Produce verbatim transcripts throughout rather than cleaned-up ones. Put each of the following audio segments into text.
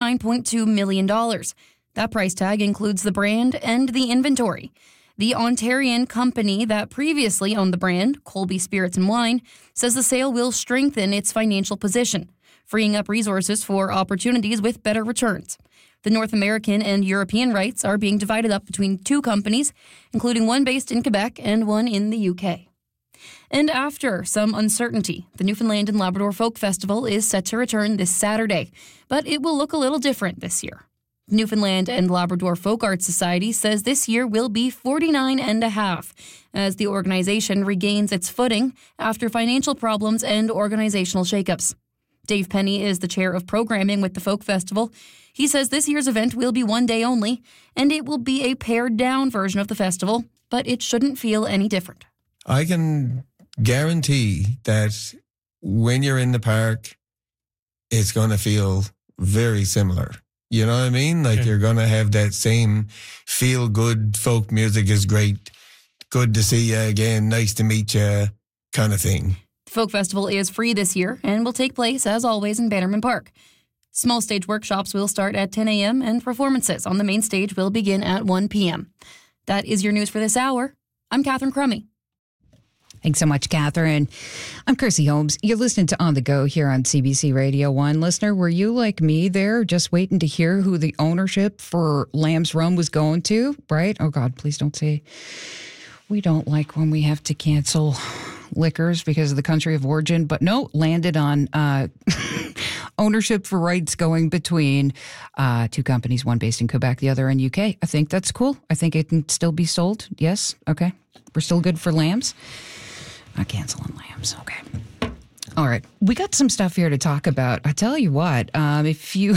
nine point two million dollars. That price tag includes the brand and the inventory. The Ontarian company that previously owned the brand, Colby Spirits and Wine, says the sale will strengthen its financial position, freeing up resources for opportunities with better returns. The North American and European rights are being divided up between two companies, including one based in Quebec and one in the U K. And after some uncertainty, the Newfoundland and Labrador Folk Festival is set to return this Saturday, but it will look a little different this year. Newfoundland and Labrador Folk Arts Society says this year will be forty-nine and a half, as the organization regains its footing after financial problems and organizational shakeups. Dave Penny is the chair of programming with the Folk Festival. He says this year's event will be one day only, and it will be a pared-down version of the festival, but it shouldn't feel any different. I can guarantee that when you're in the park, it's going to feel very similar. You know what I mean? Like okay. You're going to have that same feel-good folk music is great, good to see you again, nice to meet you kind of thing. The Folk Festival is free this year and will take place, as always, in Bannerman Park. Small stage workshops will start at ten a.m. and performances on the main stage will begin at one p.m. That is your news for this hour. I'm Catherine Crummy. Thanks so much, Catherine. I'm Kirsty Holmes. You're listening to On the Go here on C B C Radio one. Listener, were you like me there, just waiting to hear who the ownership for Lamb's Rum was going to, right? Oh, God, please don't say we don't like when we have to cancel liquors because of the country of origin. But no, landed on uh, ownership for rights going between uh, two companies, one based in Quebec, the other in U K. I think that's cool. I think it can still be sold. Yes? Okay. We're still good for Lambs. Not canceling Lambs. Okay. All right. We got some stuff here to talk about. I tell you what, um, if you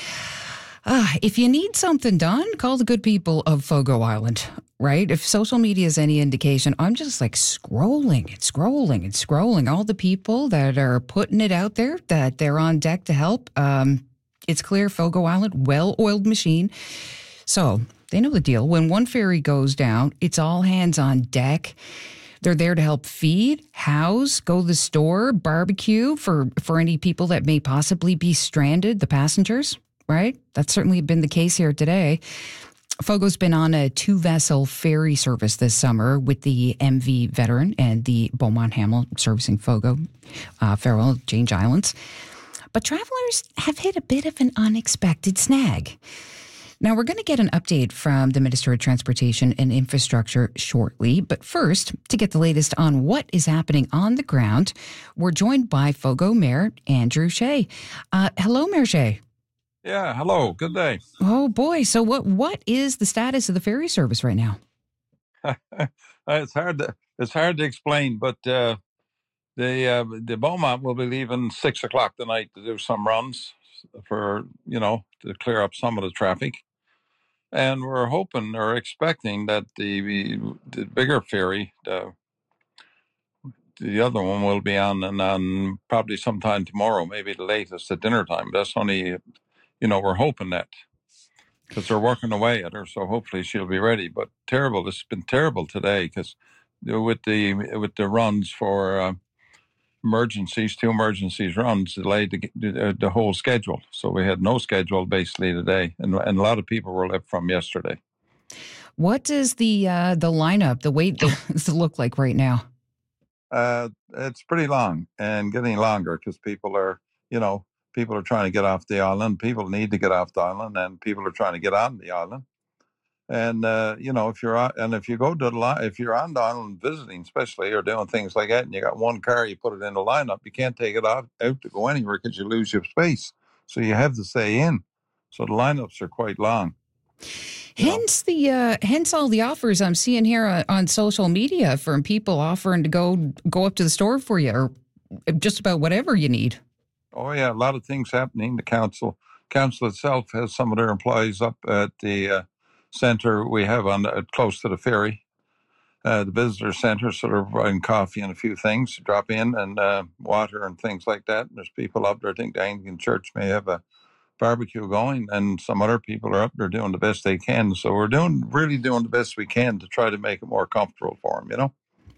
uh, if you need something done, call the good people of Fogo Island, right? If social media is any indication, I'm just like scrolling and scrolling and scrolling. All the people that are putting it out there, that they're on deck to help. Um, it's clear Fogo Island, well-oiled machine. So they know the deal. When one ferry goes down, it's all hands on deck. They're there to help feed, house, go to the store, barbecue for, for any people that may possibly be stranded, the passengers, right? That's certainly been the case here today. Fogo's been on a two-vessel ferry service this summer with the M V Veteran and the Beaumont Hamel servicing Fogo, uh, Farewell, Change Islands. But travelers have hit a bit of an unexpected snag. Now, we're going to get an update from the Minister of Transportation and Infrastructure shortly. But first, to get the latest on what is happening on the ground, we're joined by Fogo Mayor Andrew Shea. Uh, hello, Mayor Shea. Yeah, hello. Good day. Oh, boy. So what what is the status of the ferry service right now? it's hard to it's hard to explain, but uh, the uh, the Beaumont will be leaving six o'clock tonight to do some runs for, you know, to clear up some of the traffic. And we're hoping or expecting that the the bigger ferry, the, the other one, will be on and on probably sometime tomorrow, maybe the latest at dinner time. That's only, you know, we're hoping that because they're working away at her, so hopefully she'll be ready. But terrible, it's been terrible today because with the with the runs for uh, emergencies, two emergencies runs delayed the, the, the whole schedule. So we had no schedule basically today, and, and a lot of people were left from yesterday. What does the uh, the lineup, the wait list look like right now? Uh, it's pretty long and getting longer because people are, you know, people are trying to get off the island. People need to get off the island, and people are trying to get on the island. And, uh, you know, if you're on, and if you go to the line, if you're on the island visiting, especially, or doing things like that, and you got one car, you put it in the lineup, you can't take it off, out to go anywhere because you lose your space. So you have to stay in. So the lineups are quite long. Hence know? the, uh, hence all the offers I'm seeing here on, on social media from people offering to go, go up to the store for you or just about whatever you need. Oh yeah. A lot of things happening. The council, council itself has some of their employees up at the, uh, center we have on the, close to the ferry, uh, the visitor center, so they're providing coffee and a few things to drop in and uh, water and things like that. And there's people up there. I think the Anglican Church may have a barbecue going, and some other people are up there doing the best they can. So we're doing really doing the best we can to try to make it more comfortable for them, you know?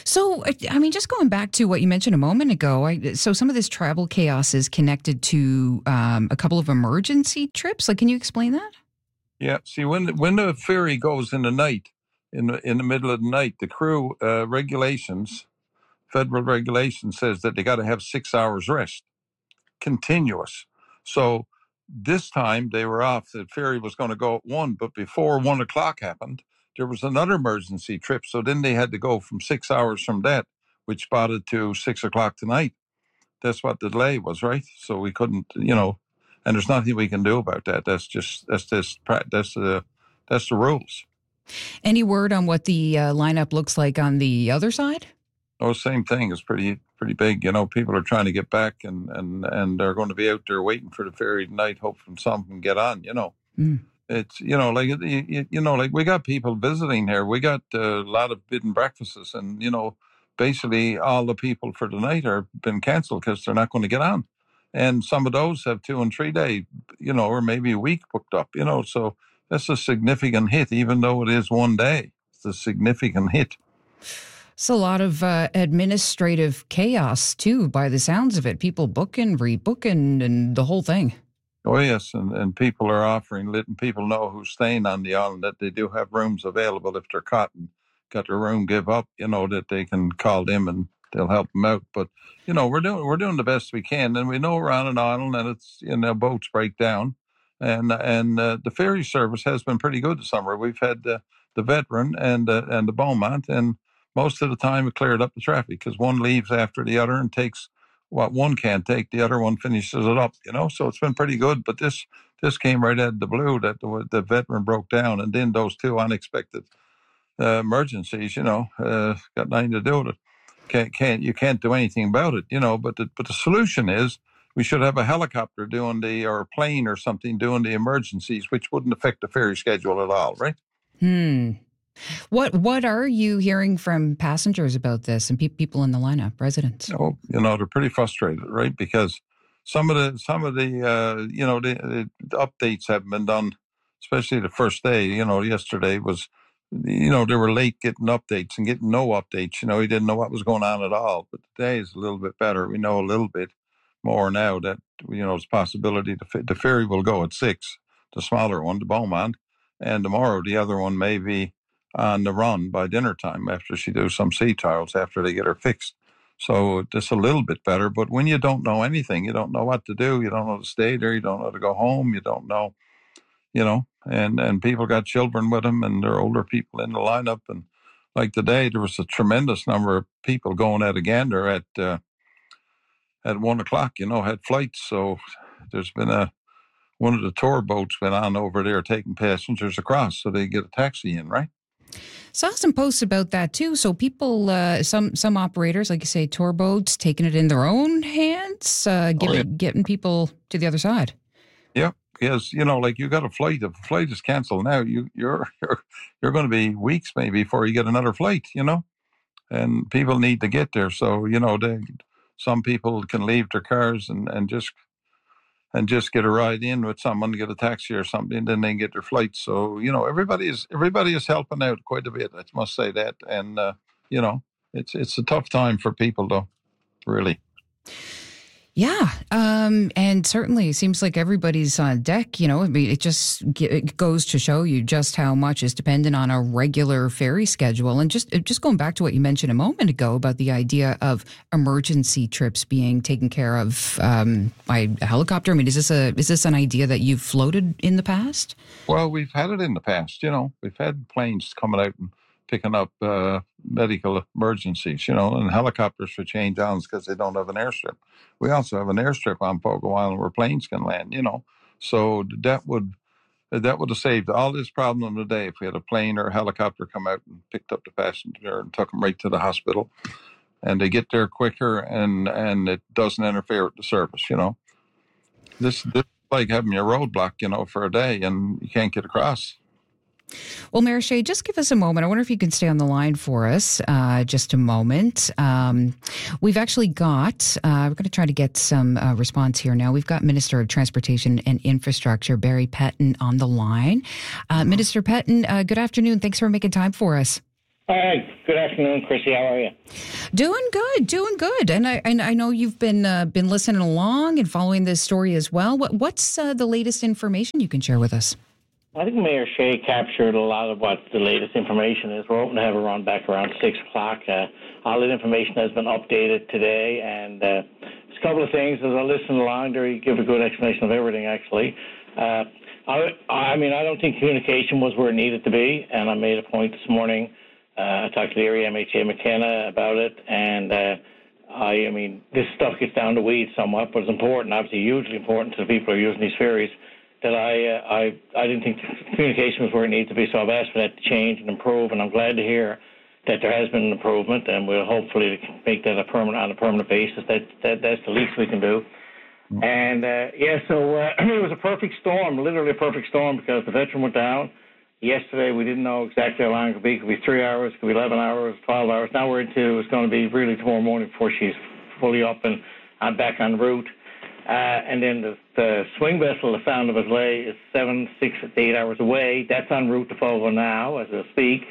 So, I mean, just going back to what you mentioned a moment ago, I, so some of this travel chaos is connected to um, a couple of emergency trips. Like, can you explain that? Yeah. See, when the, when the ferry goes in the night, in the in the middle of the night, the crew uh, regulations, federal regulation says that they got to have six hours rest, continuous. So this time they were off. The ferry was going to go at one, but before one o'clock happened, there was another emergency trip. So then they had to go from six hours from that, which spotted to six o'clock tonight. That's what the delay was, right? So we couldn't, you know, and there's nothing we can do about that. That's just that's just that's the that's the rules. Any word on what the uh, lineup looks like on the other side? Oh, same thing. It's pretty pretty big. You know, people are trying to get back, and and and they're going to be out there waiting for the ferry tonight, hoping some can get on. You know, mm. It's you know like you, you know like we got people visiting here. We got a lot of bed and breakfasts, and you know, basically all the people for tonight are been cancelled because they're not going to get on, and some of those have two and three day, you know, or maybe a week booked up. You know, so that's a significant hit, even though it is one day. It's a significant hit. It's a lot of uh, administrative chaos, too, by the sounds of it. People booking, rebooking, and the whole thing. Oh, yes, and, and people are offering, letting people know who's staying on the island that they do have rooms available if they're caught and got their room give up, you know, that they can call them and they'll help them out. But, you know, we're doing we're doing the best we can, and we know we're on an island and it's, you know, boats break down. And and uh, the ferry service has been pretty good this summer. We've had uh, the Veteran and, uh, and the Beaumont, and most of the time it cleared up the traffic because one leaves after the other and takes what one can't take, the other one finishes it up, you know. So it's been pretty good. But this this came right out of the blue that the, the Veteran broke down, and then those two unexpected uh, emergencies, you know, uh, got nothing to do with it. Can't can't you can't do anything about it, you know. But the, but the solution is we should have a helicopter doing the or a plane or something doing the emergencies, which wouldn't affect the ferry schedule at all, right? Hmm. What what are you hearing from passengers about this and pe- people in the lineup, residents? Oh, you know, they're pretty frustrated, right? Because some of the some of the uh, you know the, the updates haven't been done, especially the first day. You know, yesterday was, you know, they were late getting updates and getting no updates. You know, he didn't know what was going on at all. But today is a little bit better. We know a little bit more now that, you know, it's possibility the, the ferry will go at six, the smaller one, the Beaumont, and tomorrow the other one may be on the run by dinner time after she does some sea trials after they get her fixed. So just a little bit better. But when you don't know anything, you don't know what to do. You don't know to stay there. You don't know to go home. You don't know, you know, and, and people got children with them and they're older people in the lineup. And like today, there was a tremendous number of people going out of Gander at, uh, at one o'clock, you know, had flights. So there's been a, one of the tour boats went on over there taking passengers across so they get a taxi in, right? Saw some posts about that too. So people, uh, some some operators, like you say, tour boats, taking it in their own hands, uh, giving, oh, yeah. getting people to the other side. Yeah, yes. You know, like you got a flight. If a flight is canceled now, you you're you're you're going to be weeks maybe before you get another flight. You know, and people need to get there. So you know, they, some people can leave their cars and and just. and just get a ride in with someone, get a taxi or something, and then they get their flight. So, you know, everybody is everybody is helping out quite a bit. I must say that. And, uh, you know, it's it's a tough time for people, though, really. Yeah. Um, and certainly it seems like everybody's on deck, you know, I mean, it just it goes to show you just how much is dependent on a regular ferry schedule. And just just going back to what you mentioned a moment ago about the idea of emergency trips being taken care of um, by a helicopter. I mean, is this a is this an idea that you've floated in the past? Well, we've had it in the past, you know, we've had planes coming out and picking up uh, medical emergencies, you know, and helicopters for change islands because they don't have an airstrip. We also have an airstrip on Pogo Island where planes can land, you know. So that would that would have saved all this problem today if we had a plane or a helicopter come out and picked up the passenger and took them right to the hospital. And they get there quicker and, and it doesn't interfere with the service, you know. This, this is like having your roadblock, you know, for a day and you can't get across. Well, Mayor Shea, just give us a moment. I wonder if you can stay on the line for us uh, just a moment. Um, we've actually got, uh, we're going to try to get some uh, response here now. We've got Minister of Transportation and Infrastructure, Barry Petton, on the line. Uh, Minister Petton, uh, good afternoon. Thanks for making time for us. Hi, good afternoon, Chrissy. How are you? Doing good, doing good. And I, and I know you've been uh, been listening along and following this story as well. What, what's uh, the latest information you can share with us? I think Mayor Shea captured a lot of what the latest information is. We're hoping to have a run back around six o'clock. Uh, all that information has been updated today, and uh, there's a couple of things. As I listen along there, you give a good explanation of everything, actually. Uh, I, I mean, I don't think communication was where it needed to be, and I made a point this morning. Uh, I talked to the area M H A McKenna about it, and uh, I, I mean, this stuff gets down to weeds somewhat, but it's important, obviously hugely important to the people who are using these ferries, that I, uh, I, I didn't think the communication was where it needed to be, so I've asked for that to change and improve, and I'm glad to hear that there has been an improvement, and we'll hopefully make that a permanent on a permanent basis. That, that that's the least we can do. And uh, yeah, so uh, it was a perfect storm, literally a perfect storm, because the veteran went down. Yesterday, we didn't know exactly how long it could be. It could be three hours, it could be eleven hours, twelve hours. Now we're into, it's going to be really tomorrow morning before she's fully up and I'm back en route. Uh, and then the, the swing vessel, the Fountain of Islay, is seven, six, eight hours away. That's en route to Fogo now, as I speak.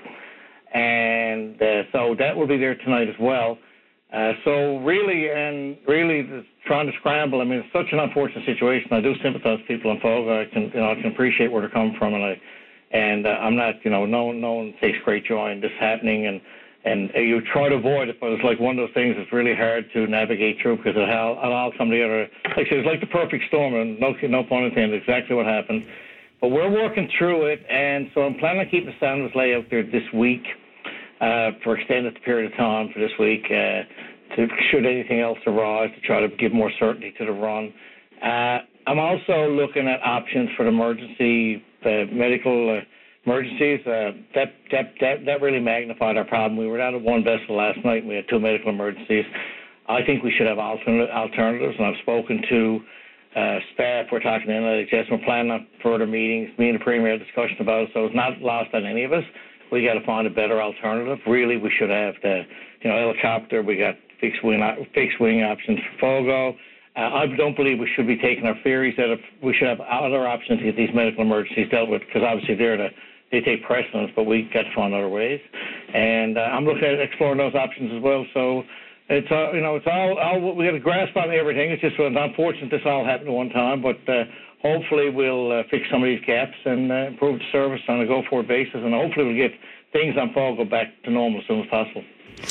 And uh, so that will be there tonight as well. Uh, so really, and really, the, trying to scramble. I mean, it's such an unfortunate situation. I do sympathize with people in Fogo. I can, you know, I can appreciate where they're coming from, and I. And uh, I'm not, you know, no, no one takes great joy in this happening, and and you try to avoid it, but it's like one of those things that's really hard to navigate through because it'll, it'll all come together. Like I said, it's like the perfect storm, and no, no pun intended, exactly what happened. But we're working through it, and so I'm planning on keeping the Fountain of Islay out there this week uh, for extended period of time for this week, uh, to should anything else arise, to try to give more certainty to the run. Uh, I'm also looking at options for the emergency uh, medical uh, emergencies. Uh, that, that that that really magnified our problem. We were down to one vessel last night, and we had two medical emergencies. I think we should have alternate, alternatives, and I've spoken to uh, staff. We're talking to N L H S. We're planning on further meetings. Me and the Premier had a discussion about it, so it's not lost on any of us. We got to find a better alternative. Really, we should have the you know helicopter. We got fixed wing fixed wing options for Fogo. Uh, I don't believe we should be taking our ferries out of, we should have other options to get these medical emergencies dealt with, because obviously they're the, they take precedence, but we got to find other ways. And uh, I'm looking at exploring those options as well. So it's, uh, you know, it's all, all, we got to grasp on everything. It's just unfortunate this all happened at one time, but uh, hopefully we'll uh, fix some of these gaps and uh, improve the service on a go-forward basis, and hopefully we'll get things on Fogo back to normal as soon as possible.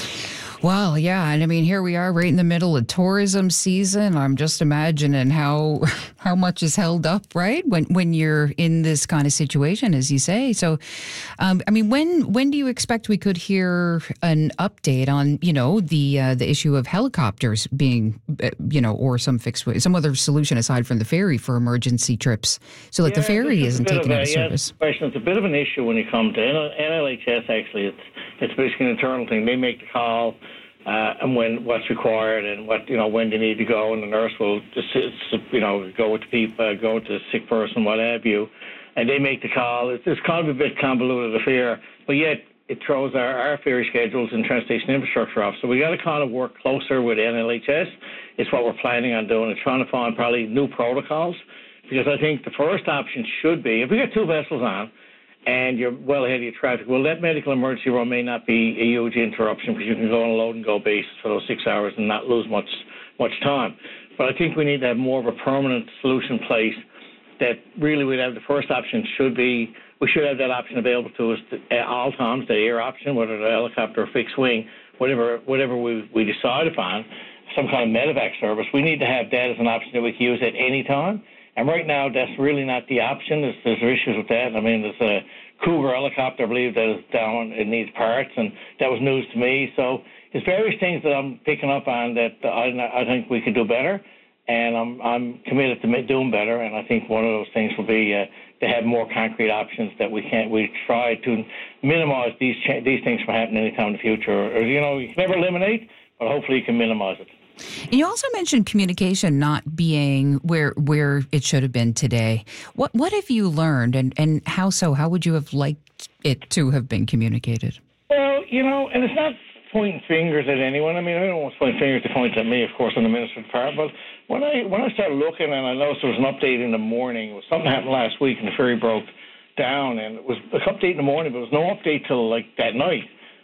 Well, yeah, and I mean, here we are right in the middle of tourism season. I'm just imagining how how much is held up, right, when when you're in this kind of situation, as you say. So, um, I mean, when when do you expect we could hear an update on, you know, the uh, the issue of helicopters being, uh, you know, or some fixed some other solution aside from the ferry for emergency trips? So, like, yeah, the ferry isn't taken out of service. Yeah, it's a bit of an issue when you come to N L H S. Actually, it's it's basically an internal thing. They make the call. Uh, and when what's required, and what you know when they need to go, and the nurse will just you know go with the people, uh, go with the sick person, what have you, and they make the call. It's, it's kind of a bit convoluted affair, but yet it throws our, our ferry schedules and transportation infrastructure off. So we got to kind of work closer with N L H S. It's what we're planning on doing, and trying to find probably new protocols, because I think the first option should be, if we got two vessels on, and you're well ahead of your traffic, well, that medical emergency run may not be a huge interruption, because you can go on a load-and-go basis for those six hours and not lose much much time. But I think we need to have more of a permanent solution in place that really we'd have. The first option should be, we should have that option available to us at all times, the air option, whether the helicopter or fixed wing, whatever whatever we, we decide upon, some kind of medevac service. We need to have that as an option that we can use at any time. And right now, that's really not the option. There's, there's issues with that. I mean, there's a Cougar helicopter, I believe, that is down. It needs parts, and that was news to me. So there's various things that I'm picking up on that I, I think we could do better, and I'm I'm committed to doing better. And I think one of those things will be uh, to have more concrete options that we can't. We try to minimize these cha- these things from happening anytime in the future. Or, or you know, you can never eliminate, but hopefully you can minimize it. And you also mentioned communication not being where where it should have been today. What what have you learned, and, and how so? How would you have liked it to have been communicated? Well, you know, and it's not pointing fingers at anyone. I mean, I don't want to point fingers to point at me, of course, on the minister's part. But when I when I started looking, and I noticed there was an update in the morning. Something happened last week, and the ferry broke down, and it was an update in the morning, but there was no update till like that night.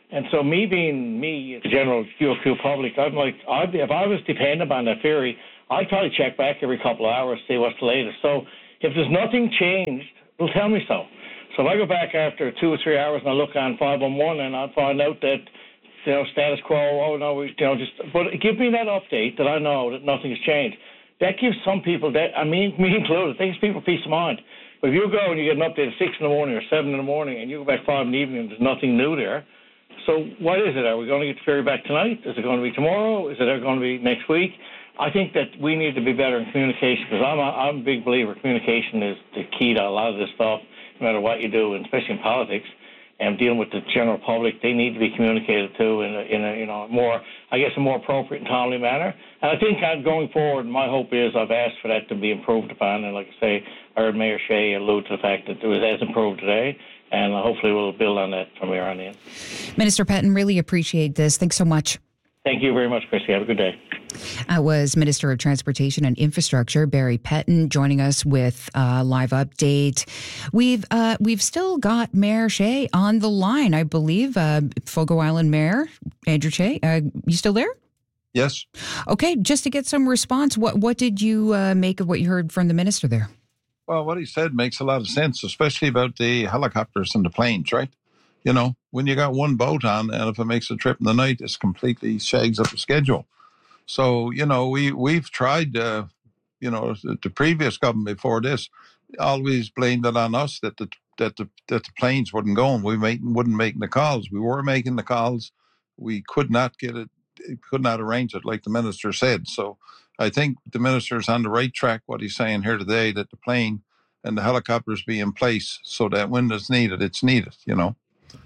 And so me being me, the general Q Q public, I'm like, I'd be, if I was dependent on that ferry, I'd probably check back every couple of hours, see what's the latest. So if there's nothing changed, they'll tell me so. So if I go back after two or three hours and I look on five one one and I find out that, you know, status quo, oh no, we, you know, just, but give me that update that I know that nothing's changed. That gives some people, that I mean, me included, it gives people peace of mind. But if you go and you get an update at six in the morning or seven in the morning and you go back five in the evening and there's nothing new there, so what is it? Are we going to get the ferry back tonight? Is it going to be tomorrow? Is it going to be next week? I think that we need to be better in communication because I'm a, I'm a big believer communication is the key to a lot of this stuff, no matter what you do, and especially in politics. And dealing with the general public, they need to be communicated to in a, in a you know more, I guess, a more appropriate and timely manner. And I think going forward, my hope is I've asked for that to be improved upon. And like I say, I heard Mayor Shea allude to the fact that it was as improved today. And hopefully we'll build on that from here on in. Minister Pettin, really appreciate this. Thanks so much. Thank you very much, Chrissy. Have a good day. That was Minister of Transportation and Infrastructure Barry Pettin joining us with a live update. We've uh, we've still got Mayor Shea on the line, I believe. Uh, Fogo Island Mayor Andrew Shea, uh, you still there? Yes. Okay, just to get some response, what what did you uh, make of what you heard from the minister there? Well, what he said makes a lot of sense, especially about the helicopters and the planes, right? You know, when you got one boat on, and if it makes a trip in the night, it's completely shags up the schedule. So, you know, we, we've tried, uh, you know, the, the previous government before this always blamed it on us that the that the, that the planes wouldn't go and we make, wouldn't make the calls. We were making the calls. We could not get it, could not arrange it like the minister said. So I think the minister's on the right track, what he's saying here today, that the plane and the helicopters be in place so that when it's needed, it's needed, you know.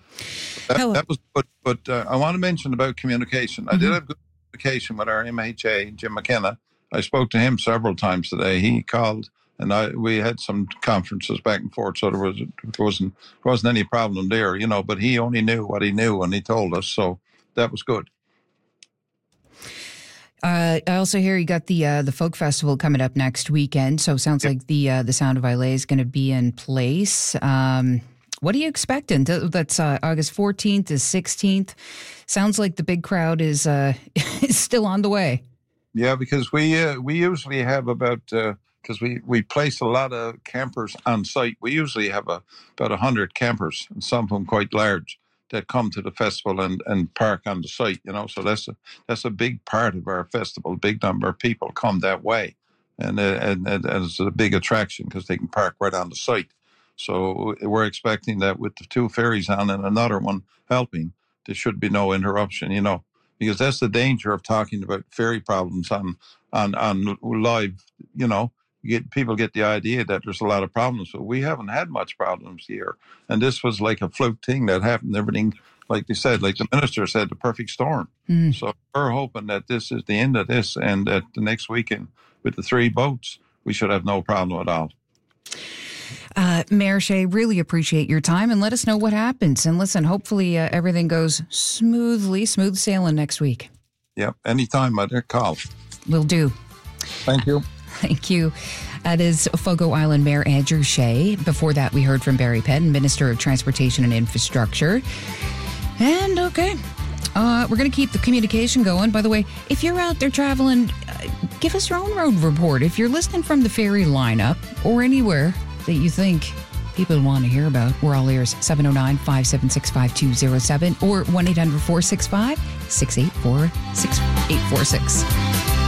That, that was good. But uh, I want to mention about communication. Mm-hmm. I did have good communication with our M H A, Jim McKenna. I spoke to him several times today. He called, and I we had some conferences back and forth, so there was there wasn't wasn't any problem there, you know. But he only knew what he knew, and he told us, so that was good. Uh, I also hear you got the uh, the folk festival coming up next weekend. So it sounds yep. like the uh, the Sound of Islay is going to be in place. Um, what are you expecting? That's uh, August fourteenth to sixteenth. Sounds like the big crowd is uh, is still on the way. Yeah, because we uh, we usually have about because uh, we we place a lot of campers on site. We usually have a, about a hundred campers, and some of them quite large, that come to the festival and, and park on the site, you know. So that's a that's a big part of our festival. A big number of people come that way, and uh, and, and, and it's a big attraction because they can park right on the site. So we're expecting that with the two ferries on and another one helping, there should be no interruption, you know, because that's the danger of talking about ferry problems on on on live, you know. You get, people get the idea that there's a lot of problems, but we haven't had much problems here. And this was like a fluke thing that happened. Everything, like they said, like the minister said, the perfect storm. Mm. So we're hoping that this is the end of this, and that the next weekend with the three boats, we should have no problem at all. Uh, Mayor Shea, really appreciate your time, and let us know what happens. And listen, hopefully uh, everything goes smoothly, smooth sailing next week. Yep, anytime, I'd call. Will do. Thank you. Thank you. That is Fogo Island Mayor Andrew Shea. Before that, we heard from Barry Pettin, Minister of Transportation and Infrastructure. And, okay, uh, we're going to keep the communication going. By the way, if you're out there traveling, uh, give us your own road report. If you're listening from the ferry lineup or anywhere that you think people want to hear about, we're all ears. seven oh nine, five seven six, five two oh seven or one eight hundred, four six five, six eight four six.